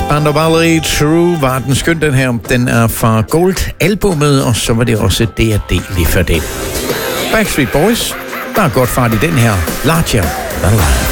Band of Ballet True var den skøn, den her. Den er fra Gold-albummet, og så var det også D&D lige for det. Backstreet Boys, der er godt fart i den her. Larger Than Life.